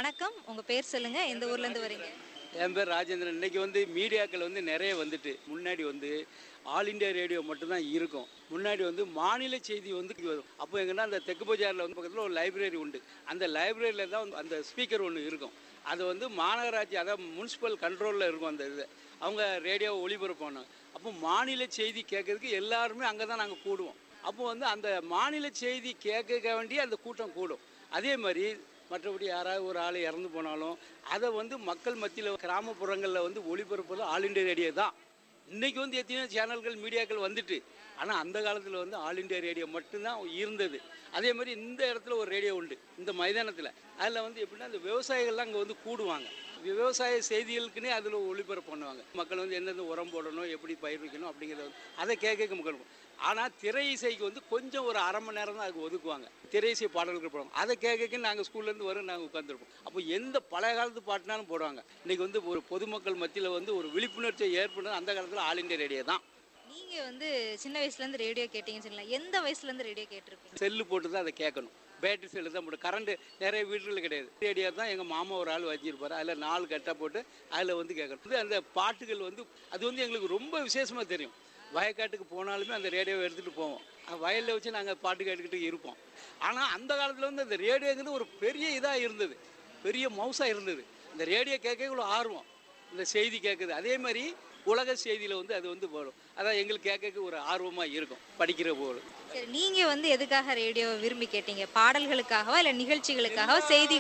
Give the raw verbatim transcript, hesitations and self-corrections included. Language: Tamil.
வணக்கம். உங்க பேர் சொல்லுங்க. எந்த ஊர்ல இருந்து வரீங்க? என் பேர் ராஜேந்திரன். இன்னைக்கு வந்து மீடியாக்கள் வந்து நிறைய வந்துட்டு முன்னாடி வந்து ஆல் இண்டியா ரேடியோ மட்டும்தான் இருக்கும். முன்னாடி வந்து மாநில செய்தி வந்து வரும். அப்போ எங்கன்னா அந்த தெற்கு பஜாரில் வந்து பக்கத்தில் ஒரு லைப்ரரி உண்டு. அந்த லைப்ரரியில் தான் வந்து அந்த ஸ்பீக்கர் ஒன்று இருக்கும். அது வந்து மாநகராட்சி அதாவது முனிசிபல் கண்ட்ரோலில் இருக்கும். அந்த இது அவங்க ரேடியோவை ஒளிபரப்பானோம். அப்போ மாநில செய்தி கேட்கறதுக்கு எல்லாருமே அங்கே தான் நாங்கள் கூடுவோம். அப்போ வந்து அந்த மாநில செய்தி கேட்க வேண்டிய அந்த கூட்டம் கூடும். அதே மாதிரி மற்றபடி யாராவது ஒரு ஆள் இறந்து போனாலும் அதை வந்து மக்கள் மத்தியில் கிராமப்புறங்களில் வந்து ஒளிபரப்புறது ஆல் இண்டியா ரேடியோ தான். இன்றைக்கி வந்து எத்தனையோ சேனல்கள் மீடியாக்கள் வந்துட்டு, ஆனால் அந்த காலத்தில் வந்து ஆல் இண்டியா ரேடியோ மட்டும்தான் இருந்தது. அதே மாதிரி இந்த இடத்துல ஒரு ரேடியோ உண்டு இந்த மைதானத்தில். அதில் வந்து எப்படின்னா அந்த விவசாயிகள்லாம் அங்கே வந்து கூடுவாங்க. விவசாய செய்திகளுக்குன்னே அதில் ஒளிபரப்பு பண்ணுவாங்க. மக்கள் வந்து எந்தெந்த உரம் போடணும், எப்படி பயிர் வைக்கணும் அப்படிங்கிறத வந்து அதை கேட்க மக்கள். ஆனால் திரை இசைக்கு வந்து கொஞ்சம் ஒரு அரை மணி நேரம் தான் அதுக்கு ஒதுக்குவாங்க. திரை இசை பாடல்கள் போடுவாங்க. அதை கேட்க நாங்கள் ஸ்கூல்லேருந்து வரும், நாங்கள் உட்காந்துருப்போம். அப்போ எந்த பழைய காலத்து பாட்டுனாலும் போடுவாங்க. இன்றைக்கி வந்து ஒரு பொதுமக்கள் மத்தியில் வந்து ஒரு விழிப்புணர்ச்சியை ஏற்படுறது அந்த காலத்தில் ஆல் இண்டியா ரேடியோ தான். நீங்க வந்து சின்ன வயசுல இருந்து ரேடியோ கேட்டீங்கன்னு சொல்லலாம். எந்த வயசுல இருந்து ரேடியோ கேட்டிருப்பீங்க? செல்லு போட்டு தான் அதை கேட்கணும். பேட்டரி செல்லு தான் போட்டு, கரண்ட் நிறைய வீடுகளில் கிடையாது. ரேடியோ தான் எங்கள் மாமா ஒரு ஆள் வச்சிருப்பாரு. அதில் நாலு கட்டாக போட்டு அதில் வந்து கேட்கணும். அந்த பாட்டுகள் வந்து அது வந்து எங்களுக்கு ரொம்ப விசேஷமாக தெரியும். வயக்காட்டுக்கு போனாலுமே அந்த ரேடியோவை எடுத்துகிட்டு போவோம். வயலில் வச்சு நாங்கள் பாட்டு கேட்டுக்கிட்டு இருப்போம். ஆனால் அந்த காலத்தில் வந்து அந்த ரேடியோங்கிறது ஒரு பெரிய இதாக இருந்தது, பெரிய மவுசாக இருந்தது. இந்த ரேடியோ கேட்க இவ்வளோ ஆர்வம், இந்த செய்தி கேட்குது. அதே மாதிரி உலக செய்தியில் வந்து அது வந்து போடும். அதான் எங்களுக்கு கேட்க ஒரு ஆர்வமாக இருக்கும் படிக்கிற போது. சரி, நீங்க வந்து எதுக்காக ரேடியோ விரும்பி கேட்டீங்க? பாடல்களுக்காகவா இல்லை நிகழ்ச்சிகளுக்காகவா, செய்தி